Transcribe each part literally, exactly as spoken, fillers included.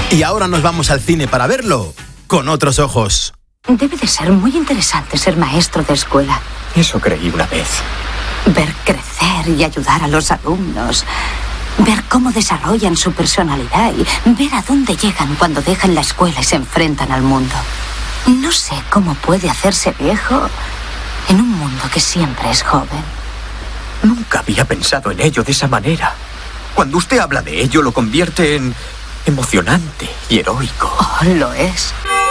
Y ahora nos vamos al cine para verlo con otros ojos. Debe de ser muy interesante ser maestro de escuela. Eso creí una vez. Ver crecer y ayudar a los alumnos. Ver cómo desarrollan su personalidad y ver a dónde llegan cuando dejan la escuela y se enfrentan al mundo. No sé cómo puede hacerse viejo en un mundo que siempre es joven. Nunca había pensado en ello de esa manera. Cuando usted habla de ello, lo convierte en emocionante y heroico. Oh, lo es.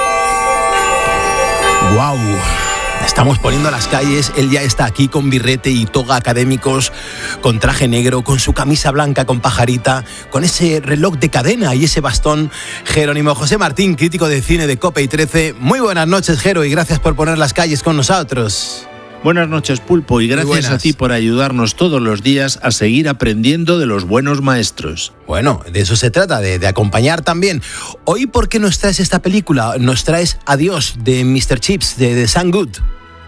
¡Guau! Estamos poniendo a las calles, él ya está aquí con birrete y toga académicos, con traje negro, con su camisa blanca con pajarita, con ese reloj de cadena y ese bastón. Jerónimo José Martín, crítico de cine de COPE y trece. Muy buenas noches, Jero, y gracias por poner las calles con nosotros. Buenas noches, Pulpo, y gracias a ti por ayudarnos todos los días a seguir aprendiendo de los buenos maestros. Bueno, de eso se trata, de, de acompañar también. Hoy, ¿por qué nos traes esta película? Nos traes Adiós, de mister Chips, de, de Sam Good.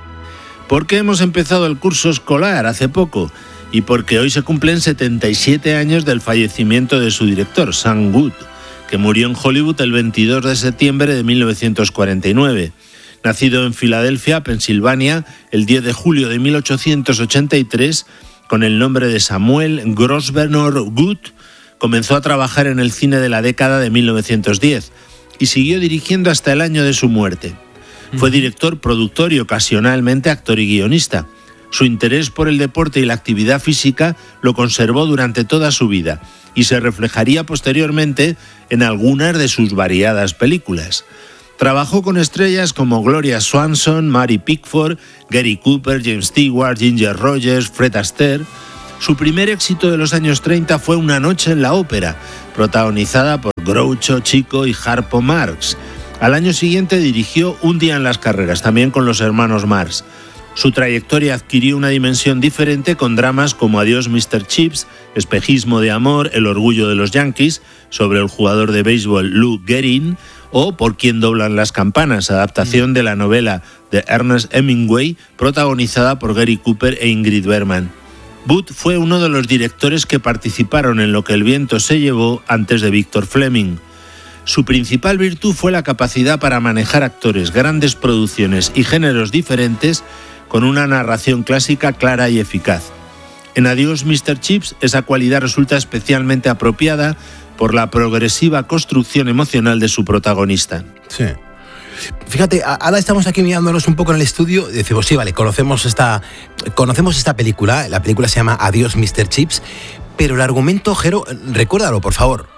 Porque hemos empezado el curso escolar hace poco y porque hoy se cumplen setenta y siete años del fallecimiento de su director, Sam Good, que murió en Hollywood el veintidós de septiembre de mil novecientos cuarenta y nueve. Nacido en Filadelfia, Pensilvania, el diez de julio de mil ochocientos ochenta y tres, con el nombre de Samuel Grosvenor Good, comenzó a trabajar en el cine de la década de mil novecientos diez y siguió dirigiendo hasta el año de su muerte. Fue director, productor y ocasionalmente actor y guionista. Su interés por el deporte y la actividad física lo conservó durante toda su vida y se reflejaría posteriormente en algunas de sus variadas películas. Trabajó con estrellas como Gloria Swanson, Mary Pickford, Gary Cooper, James Stewart, Ginger Rogers, Fred Astaire. Su primer éxito de los años treinta fue Una noche en la ópera, protagonizada por Groucho, Chico y Harpo Marx. Al año siguiente dirigió Un día en las carreras, también con los hermanos Marx. Su trayectoria adquirió una dimensión diferente con dramas como Adiós, mister Chips, Espejismo de amor, El orgullo de los Yankees, sobre el jugador de béisbol Lou Gehrig, o Por quién doblan las campanas, adaptación de la novela de Ernest Hemingway, protagonizada por Gary Cooper e Ingrid Bergman. Wood fue uno de los directores que participaron en Lo que el viento se llevó antes de Victor Fleming. Su principal virtud fue la capacidad para manejar actores, grandes producciones y géneros diferentes con una narración clásica clara y eficaz. En Adiós, mister Chips, esa cualidad resulta especialmente apropiada por la progresiva construcción emocional de su protagonista. Sí. Fíjate, ahora estamos aquí mirándonos un poco en el estudio y decimos, sí, vale, conocemos esta, conocemos esta película, la película se llama Adiós, mister Chips, pero el argumento, Jero, recuérdalo, por favor.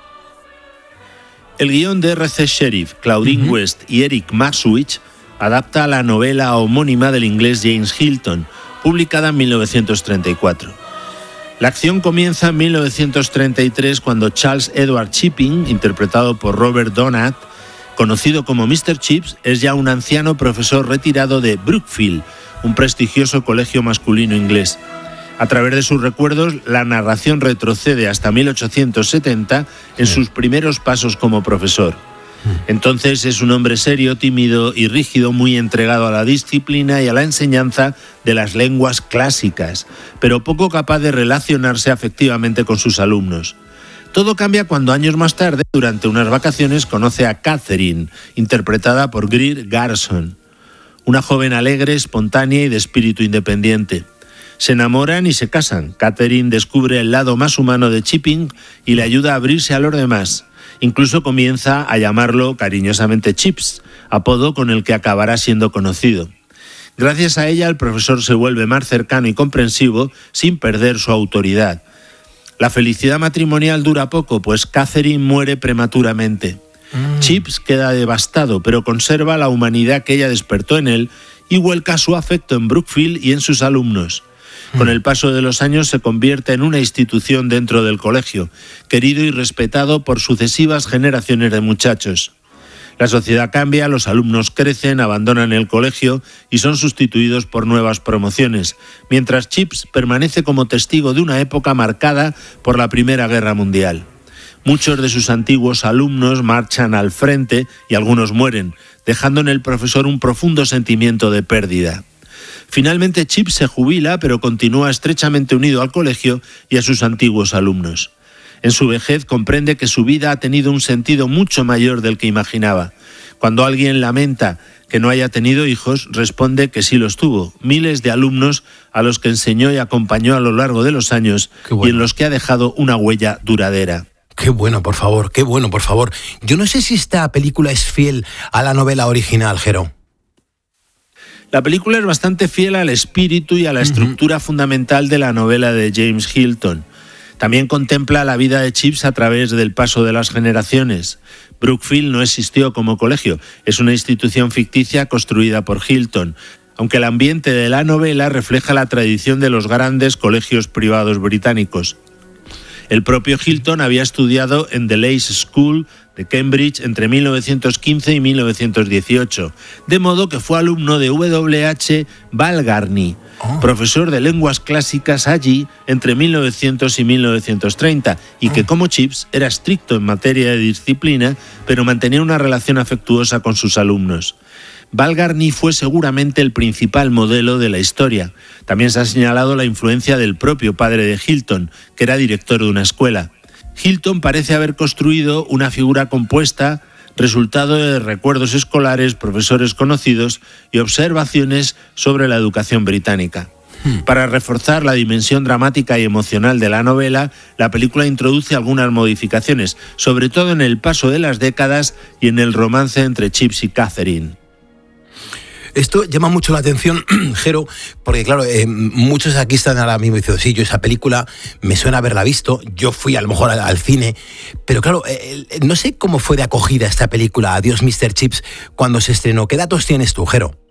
El guión de R C Sheriff, Claudine uh-huh. West y Eric Marswich adapta a la novela homónima del inglés James Hilton, publicada en mil novecientos treinta y cuatro. La acción comienza en mil novecientos treinta y tres cuando Charles Edward Chipping, interpretado por Robert Donat, conocido como mister Chips, es ya un anciano profesor retirado de Brookfield, un prestigioso colegio masculino inglés. A través de sus recuerdos, la narración retrocede hasta mil ochocientos setenta en sus primeros pasos como profesor. Entonces es un hombre serio, tímido y rígido, muy entregado a la disciplina y a la enseñanza de las lenguas clásicas, pero poco capaz de relacionarse afectivamente con sus alumnos. Todo cambia cuando años más tarde, durante unas vacaciones, conoce a Catherine, interpretada por Greer Garson, una joven alegre, espontánea y de espíritu independiente. Se enamoran y se casan. Catherine descubre el lado más humano de Chipping y le ayuda a abrirse a los demás. Incluso comienza a llamarlo cariñosamente Chips, apodo con el que acabará siendo conocido. Gracias a ella, el profesor se vuelve más cercano y comprensivo sin perder su autoridad. La felicidad matrimonial dura poco, pues Catherine muere prematuramente. Mm. Chips queda devastado, pero conserva la humanidad que ella despertó en él y vuelca su afecto en Brookfield y en sus alumnos. Con el paso de los años se convierte en una institución dentro del colegio, querido y respetado por sucesivas generaciones de muchachos. La sociedad cambia, los alumnos crecen, abandonan el colegio y son sustituidos por nuevas promociones, mientras Chips permanece como testigo de una época marcada por la Primera Guerra Mundial. Muchos de sus antiguos alumnos marchan al frente y algunos mueren, dejando en el profesor un profundo sentimiento de pérdida. Finalmente Chips se jubila, pero continúa estrechamente unido al colegio y a sus antiguos alumnos. En su vejez comprende que su vida ha tenido un sentido mucho mayor del que imaginaba. Cuando alguien lamenta que no haya tenido hijos, responde que sí los tuvo. Miles de alumnos a los que enseñó y acompañó a lo largo de los años, bueno, y en los que ha dejado una huella duradera. Qué bueno, por favor, qué bueno, por favor. Yo no sé si esta película es fiel a la novela original, Jero. La película es bastante fiel al espíritu y a la estructura uh-huh. fundamental de la novela de James Hilton. También contempla la vida de Chips a través del paso de las generaciones. Brookfield no existió como colegio, es una institución ficticia construida por Hilton, aunque el ambiente de la novela refleja la tradición de los grandes colegios privados británicos. El propio Hilton había estudiado en The Leys School de Cambridge entre mil novecientos quince y mil novecientos dieciocho, de modo que fue alumno de W H Balgarny, oh. profesor de lenguas clásicas allí entre mil novecientos y mil novecientos treinta, y que como Chips era estricto en materia de disciplina, pero mantenía una relación afectuosa con sus alumnos. Balgarny fue seguramente el principal modelo de la historia. También se ha señalado la influencia del propio padre de Hilton, que era director de una escuela. Hilton parece haber construido una figura compuesta, resultado de recuerdos escolares, profesores conocidos y observaciones sobre la educación británica. Hmm. Para reforzar la dimensión dramática y emocional de la novela, la película introduce algunas modificaciones, sobre todo en el paso de las décadas y en el romance entre Chips y Catherine. Esto llama mucho la atención, Jero, porque claro, eh, muchos aquí están ahora mismo diciendo, sí, yo esa película me suena haberla visto, yo fui a lo mejor al, al cine, pero claro, eh, no sé cómo fue de acogida esta película, Adiós mister Chips, cuando se estrenó. ¿Qué datos tienes tú, Jero?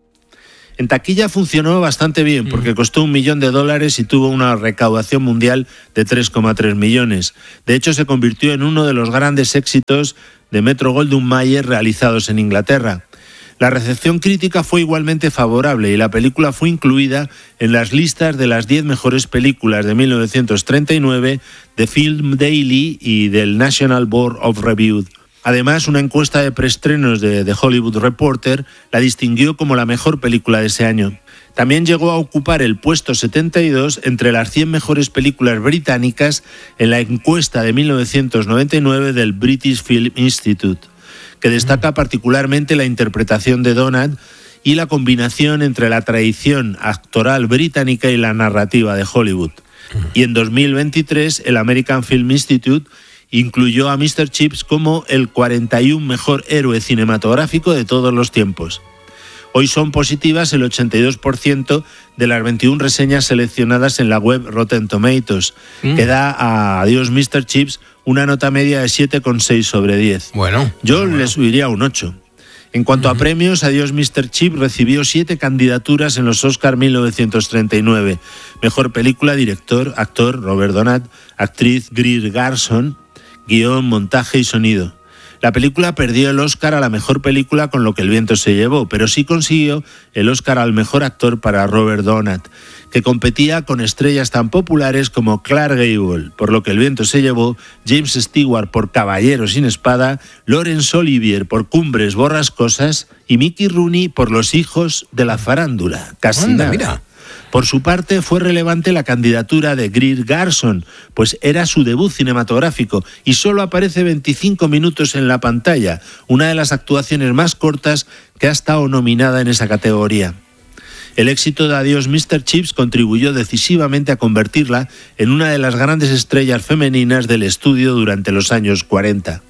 En taquilla funcionó bastante bien, porque costó un millón de dólares y tuvo una recaudación mundial de tres coma tres millones. De hecho, se convirtió en uno de los grandes éxitos de Metro-Goldwyn-Mayer realizados en Inglaterra. La recepción crítica fue igualmente favorable y la película fue incluida en las listas de las diez mejores películas de mil novecientos treinta y nueve de Film Daily y del National Board of Review. Además, una encuesta de preestrenos de The Hollywood Reporter la distinguió como la mejor película de ese año. También llegó a ocupar el puesto setenta y dos entre las cien mejores películas británicas en la encuesta de mil novecientos noventa y nueve del British Film Institute, que destaca particularmente la interpretación de Donat y la combinación entre la tradición actoral británica y la narrativa de Hollywood. Y en dos mil veintitrés, el American Film Institute incluyó a mister Chips como el cuarenta y uno mejor héroe cinematográfico de todos los tiempos. Hoy son positivas el ochenta y dos por ciento de las veintiuna reseñas seleccionadas en la web Rotten Tomatoes, mm. que da a Adiós mister Chips una nota media de siete coma seis sobre diez. Bueno, Yo bueno. le subiría un ocho. En cuanto uh-huh. a premios, Adiós mister Chips recibió siete candidaturas en los Oscar mil novecientos treinta y nueve. Mejor película, director, actor, Robert Donat, actriz, Greer Garson, guión, montaje y sonido. La película perdió el Oscar a la mejor película con Lo que el viento se llevó, pero sí consiguió el Oscar al mejor actor para Robert Donat, que competía con estrellas tan populares como Clark Gable por Lo que el viento se llevó, James Stewart por Caballero sin espada, Laurence Olivier por Cumbres borrascosas y Mickey Rooney por Los hijos de la farándula. Casi Anda, nada. Mira. Por su parte, fue relevante la candidatura de Greer Garson, pues era su debut cinematográfico y solo aparece veinticinco minutos en la pantalla, una de las actuaciones más cortas que ha estado nominada en esa categoría. El éxito de Adiós mister Chips contribuyó decisivamente a convertirla en una de las grandes estrellas femeninas del estudio durante los años cuarenta.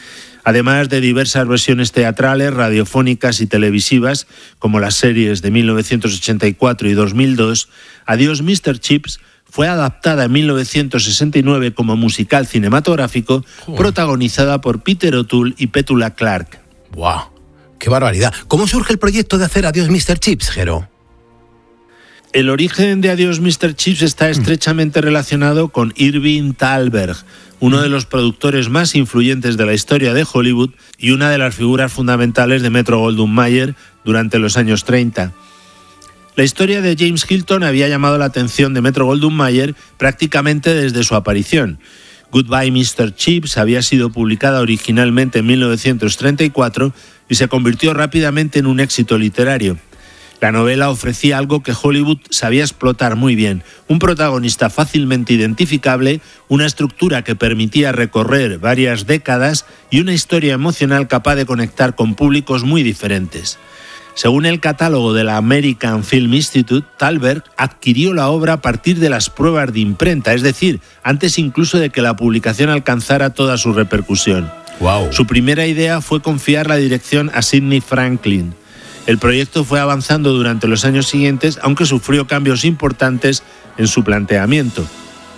Además de diversas versiones teatrales, radiofónicas y televisivas, como las series de mil novecientos ochenta y cuatro y dos mil dos, Adiós mister Chips fue adaptada en mil novecientos sesenta y nueve como musical cinematográfico, Joder. protagonizada por Peter O'Toole y Petula Clark. ¡Guau! Wow, ¡qué barbaridad! ¿Cómo surge el proyecto de hacer Adiós mister Chips, Jero? El origen de Adiós mister Chips está estrechamente relacionado con Irving Thalberg, uno de los productores más influyentes de la historia de Hollywood y una de las figuras fundamentales de Metro-Goldwyn-Mayer durante los años treinta. La historia de James Hilton había llamado la atención de Metro-Goldwyn-Mayer prácticamente desde su aparición. Goodbye mister Chips había sido publicada originalmente en mil novecientos treinta y cuatro y se convirtió rápidamente en un éxito literario. La novela ofrecía algo que Hollywood sabía explotar muy bien: un protagonista fácilmente identificable, una estructura que permitía recorrer varias décadas y una historia emocional capaz de conectar con públicos muy diferentes. Según el catálogo de la American Film Institute, Thalberg adquirió la obra a partir de las pruebas de imprenta, es decir, antes incluso de que la publicación alcanzara toda su repercusión. Wow. Su primera idea fue confiar la dirección a Sidney Franklin. El proyecto fue avanzando durante los años siguientes, aunque sufrió cambios importantes en su planteamiento.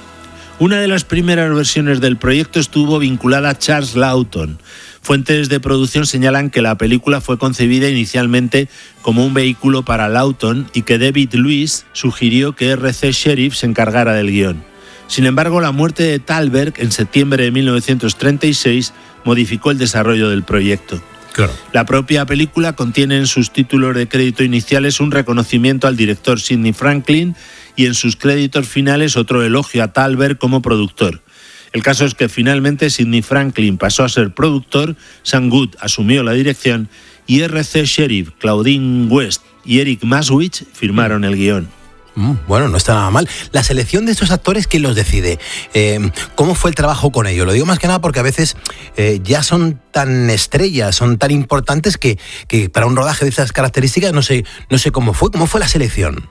Una de las primeras versiones del proyecto estuvo vinculada a Charles Laughton. Fuentes de producción señalan que la película fue concebida inicialmente como un vehículo para Laughton y que David Lewis sugirió que R C Sheriff se encargara del guión. Sin embargo, la muerte de Thalberg en septiembre de mil novecientos treinta y seis modificó el desarrollo del proyecto. Claro. La propia película contiene en sus títulos de crédito iniciales un reconocimiento al director Sidney Franklin y en sus créditos finales otro elogio a Thalberg como productor. El caso es que finalmente Sidney Franklin pasó a ser productor, Sam Good asumió la dirección y R C Sheriff, Claudine West y Eric Maswich firmaron el guión. Mm, bueno, no está nada mal. La selección de estos actores, ¿quién los decide? Eh, ¿Cómo fue el trabajo con ellos? Lo digo más que nada porque a veces eh, ya son tan estrellas, son tan importantes que, que para un rodaje de esas características no sé, no sé cómo fue. ¿Cómo fue la selección?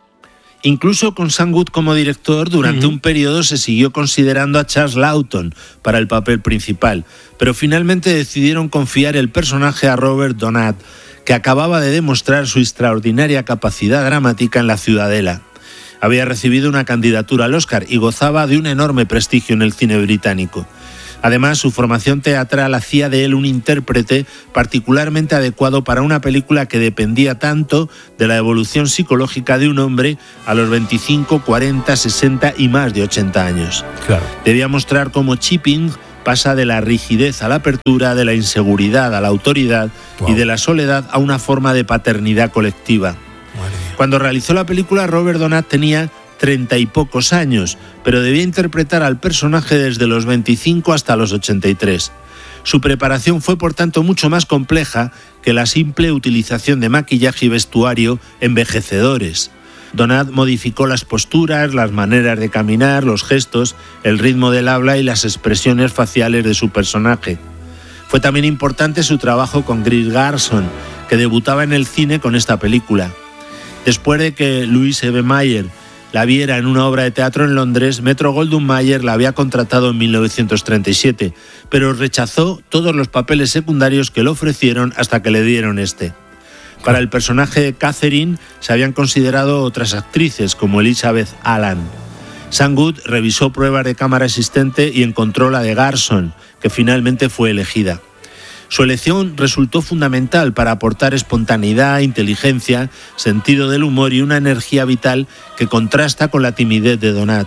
Incluso con Sam Good como director, durante uh-huh. un periodo se siguió considerando a Charles Laughton para el papel principal, pero finalmente decidieron confiar el personaje a Robert Donat, que acababa de demostrar su extraordinaria capacidad dramática en La Ciudadela. Había recibido una candidatura al Oscar y gozaba de un enorme prestigio en el cine británico. Además, su formación teatral hacía de él un intérprete particularmente adecuado para una película que dependía tanto de la evolución psicológica de un hombre a los veinticinco, cuarenta, sesenta y más de ochenta años. Claro. Debía mostrar cómo Chipping pasa de la rigidez a la apertura, de la inseguridad a la autoridad wow. y de la soledad a una forma de paternidad colectiva. Cuando realizó la película, Robert Donat tenía treinta y pocos años, pero debía interpretar al personaje desde los veinticinco hasta los ochenta y tres. Su preparación fue, por tanto, mucho más compleja que la simple utilización de maquillaje y vestuario envejecedores. Donat modificó las posturas, las maneras de caminar, los gestos, el ritmo del habla y las expresiones faciales de su personaje. Fue también importante su trabajo con Greer Garson, que debutaba en el cine con esta película. Después de que Louise Eve Mayer la viera en una obra de teatro en Londres, Metro-Goldwyn-Mayer la había contratado en mil novecientos treinta y siete, pero rechazó todos los papeles secundarios que le ofrecieron hasta que le dieron este. Para el personaje de Catherine se habían considerado otras actrices, como Elizabeth Allan. Sam Good revisó pruebas de cámara existente y encontró la de Garson, que finalmente fue elegida. Su elección resultó fundamental para aportar espontaneidad, inteligencia, sentido del humor y una energía vital que contrasta con la timidez de Donat.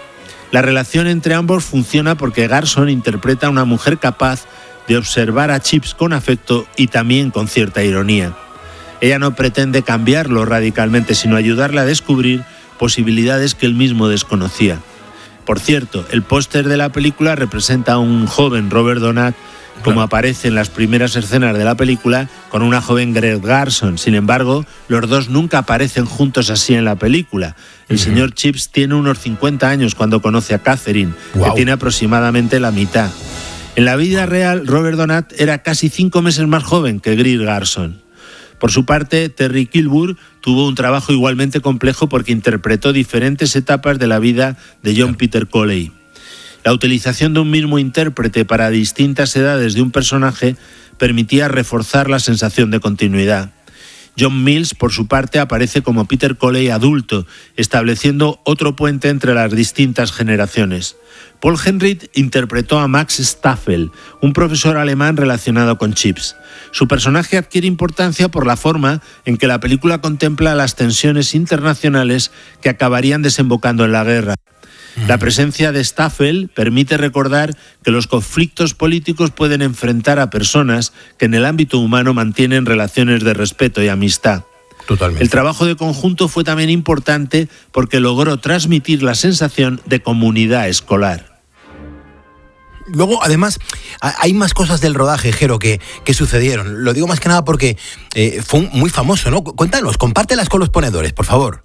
La relación entre ambos funciona porque Garson interpreta a una mujer capaz de observar a Chips con afecto y también con cierta ironía. Ella no pretende cambiarlo radicalmente, sino ayudarle a descubrir posibilidades que él mismo desconocía. Por cierto, el póster de la película representa a un joven Robert Donat, como claro. aparece en las primeras escenas de la película, con una joven Greer Garson. Sin embargo, los dos nunca aparecen juntos así en la película. El uh-huh. señor Chips tiene unos cincuenta años cuando conoce a Catherine, wow. que tiene aproximadamente la mitad. En la vida real, Robert Donat era casi cinco meses más joven que Greer Garson. Por su parte, Terry Kilburn tuvo un trabajo igualmente complejo porque interpretó diferentes etapas de la vida de John Peter Coley. La utilización de un mismo intérprete para distintas edades de un personaje permitía reforzar la sensación de continuidad. John Mills, por su parte, aparece como Peter Coley adulto, estableciendo otro puente entre las distintas generaciones. Paul Henreid interpretó a Max Staffel, un profesor alemán relacionado con Chips. Su personaje adquiere importancia por la forma en que la película contempla las tensiones internacionales que acabarían desembocando en la guerra. La presencia de Staffel permite recordar que los conflictos políticos pueden enfrentar a personas que en el ámbito humano mantienen relaciones de respeto y amistad. Totalmente. El trabajo de conjunto fue también importante porque logró transmitir la sensación de comunidad escolar. luego, además, hay más cosas del rodaje, Jero, que, que sucedieron. Lo digo más que nada porque eh, fue muy famoso, ¿no? Cuéntanos, compártelas con los ponedores, por favor.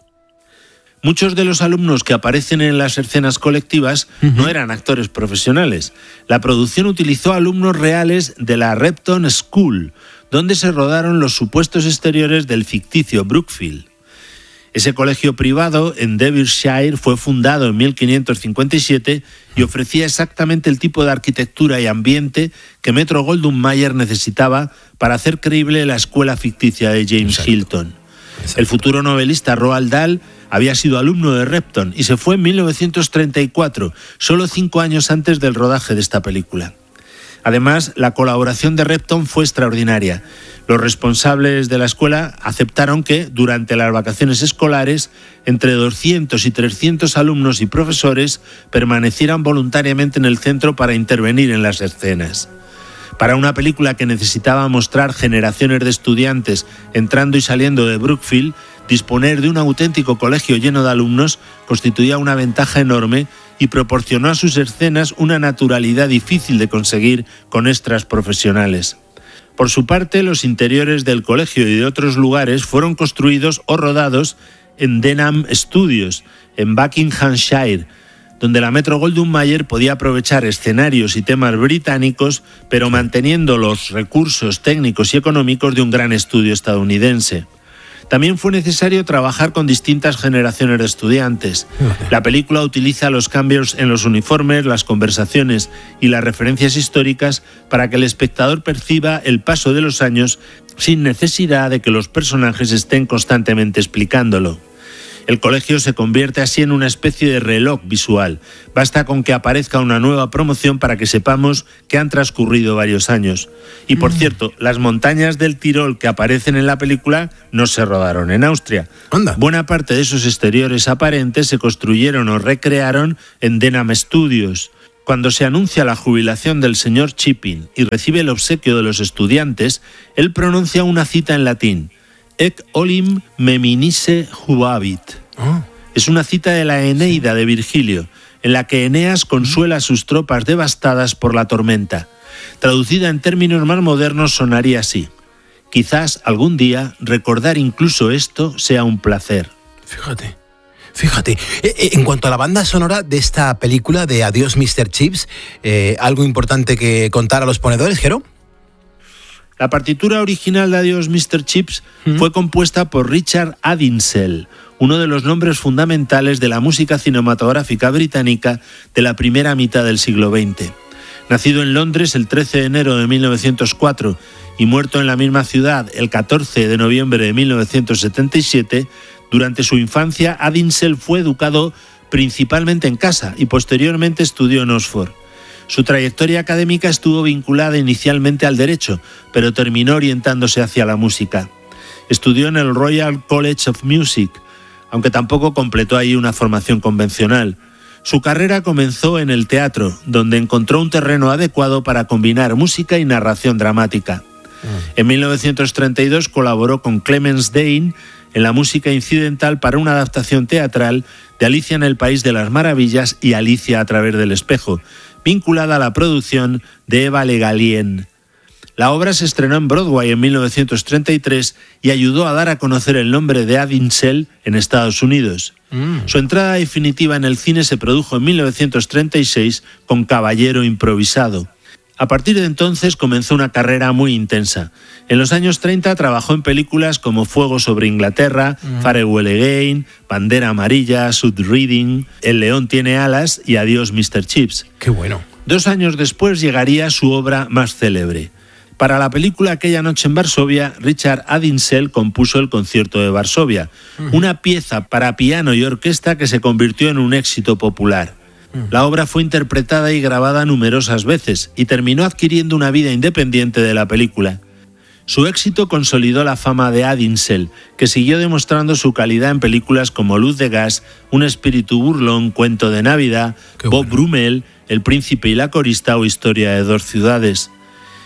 Muchos de los alumnos que aparecen en las escenas colectivas uh-huh. no eran actores profesionales. La producción utilizó alumnos reales de la Repton School, donde se rodaron los supuestos exteriores del ficticio Brookfield. Ese colegio privado en Derbyshire fue fundado en mil quinientos cincuenta y siete y ofrecía exactamente el tipo de arquitectura y ambiente que Metro-Goldwyn-Mayer necesitaba para hacer creíble la escuela ficticia de James Exacto. Hilton. Exacto. El futuro novelista Roald Dahl había sido alumno de Repton y se fue en mil novecientos treinta y cuatro, solo cinco años antes del rodaje de esta película. Además, la colaboración de Repton fue extraordinaria. Los responsables de la escuela aceptaron que, durante las vacaciones escolares, entre doscientos y trescientos alumnos y profesores permanecieran voluntariamente en el centro para intervenir en las escenas. Para una película que necesitaba mostrar generaciones de estudiantes entrando y saliendo de Brookfield, disponer de un auténtico colegio lleno de alumnos constituía una ventaja enorme y proporcionó a sus escenas una naturalidad difícil de conseguir con extras profesionales. Por su parte, los interiores del colegio y de otros lugares fueron construidos o rodados en Denham Studios, en Buckinghamshire, donde la Metro-Goldwyn-Mayer podía aprovechar escenarios y temas británicos, pero manteniendo los recursos técnicos y económicos de un gran estudio estadounidense. También fue necesario trabajar con distintas generaciones de estudiantes. La película utiliza los cambios en los uniformes, las conversaciones y las referencias históricas para que el espectador perciba el paso de los años sin necesidad de que los personajes estén constantemente explicándolo. El colegio se convierte así en una especie de reloj visual. Basta con que aparezca una nueva promoción para que sepamos que han transcurrido varios años. Y por mm. cierto, las montañas del Tirol que aparecen en la película no se rodaron en Austria. Anda. Buena parte de esos exteriores aparentes se construyeron o recrearon en Denham Studios. Cuando se anuncia la jubilación del señor Chipping y recibe el obsequio de los estudiantes, él pronuncia una cita en latín: Ec olim meminisse jubavit. Oh. Es una cita de la Eneida de Virgilio, en la que Eneas consuela a sus tropas devastadas por la tormenta. Traducida en términos más modernos sonaría así: quizás algún día recordar incluso esto sea un placer. Fíjate, fíjate. En cuanto a la banda sonora de esta película de Adiós mister Chips, eh, ¿algo importante que contar a los ponedores, Jero? La partitura original de Adiós mister Chips ¿Mm? fue compuesta por Richard Adinsel, uno de los nombres fundamentales de la música cinematográfica británica de la primera mitad del siglo veinte. Nacido en Londres el trece de enero de mil novecientos cuatro y muerto en la misma ciudad el catorce de noviembre de mil novecientos setenta y siete, durante su infancia Adinsel fue educado principalmente en casa y posteriormente estudió en Oxford. Su trayectoria académica estuvo vinculada inicialmente al derecho, pero terminó orientándose hacia la música. Estudió en el Royal College of Music, aunque tampoco completó ahí una formación convencional. Su carrera comenzó en el teatro, donde encontró un terreno adecuado para combinar música y narración dramática. En mil novecientos treinta y dos colaboró con Clemens Dane en la música incidental para una adaptación teatral de Alicia en el País de las Maravillas y Alicia a través del espejo, vinculada a la producción de Eva Le Gallienne. La obra se estrenó en Broadway en mil novecientos treinta y tres y ayudó a dar a conocer el nombre de Adinsel en Estados Unidos. Mm. Su entrada definitiva en el cine se produjo en mil novecientos treinta y seis con Caballero improvisado. A partir de entonces comenzó una carrera muy intensa. En los años treinta trabajó en películas como Fuego sobre Inglaterra, mm. Farewell Again, Bandera Amarilla, Sud Reading, El León tiene alas y Adiós mister Chips. ¡Qué bueno! Dos años después llegaría su obra más célebre. Para la película Aquella noche en Varsovia, Richard Adinsel compuso el Concierto de Varsovia, mm. una pieza para piano y orquesta que se convirtió en un éxito popular. La obra fue interpretada y grabada numerosas veces y terminó adquiriendo una vida independiente de la película. Su éxito consolidó la fama de Adinsel, que siguió demostrando su calidad en películas como Luz de gas, Un espíritu burlón, Cuento de Navidad, Qué Bob bueno. Brummel, El príncipe y la corista o Historia de dos ciudades.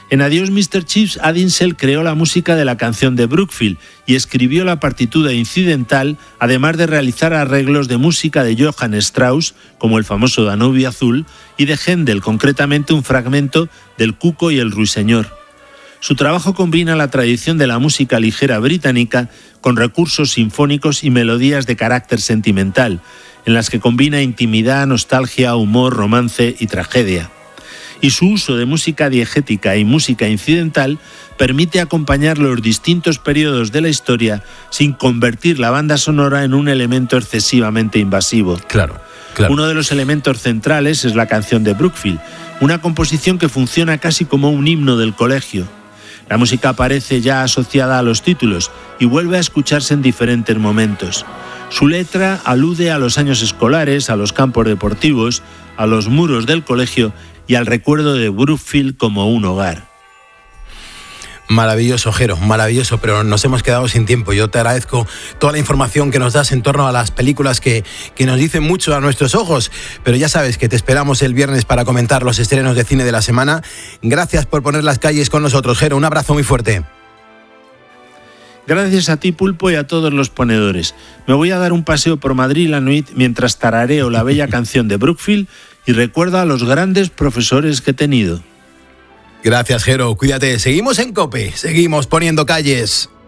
En Adiós mister Chips, Adinsel creó la música de la canción de Brookfield y escribió la partitura incidental, además de realizar arreglos de música de Johann Strauss, como el famoso Danubio Azul, y de Händel, concretamente un fragmento del Cuco y el Ruiseñor. Su trabajo combina la tradición de la música ligera británica con recursos sinfónicos y melodías de carácter sentimental, en las que combina intimidad, nostalgia, humor, romance y tragedia. Y su uso de música diegética y música incidental permite acompañar los distintos periodos de la historia sin convertir la banda sonora en un elemento excesivamente invasivo. Claro, claro. Uno de los elementos centrales es la canción de Brookfield, una composición que funciona casi como un himno del colegio. La música aparece ya asociada a los títulos y vuelve a escucharse en diferentes momentos. Su letra alude a los años escolares, a los campos deportivos, a los muros del colegio y al recuerdo de Brookfield como un hogar. Maravilloso, Jero, maravilloso, pero nos hemos quedado sin tiempo. Yo te agradezco toda la información que nos das en torno a las películas que, que nos dicen mucho a nuestros ojos, pero ya sabes que te esperamos el viernes para comentar los estrenos de cine de la semana. Gracias por poner las calles con nosotros, Jero, un abrazo muy fuerte. Gracias a ti, Pulpo, y a todos los ponedores. Me voy a dar un paseo por Madrid la nuit mientras tarareo la bella canción de Brookfield y recuerdo a los grandes profesores que he tenido. Gracias, Jero. Cuídate. Seguimos en COPE. Seguimos poniendo calles.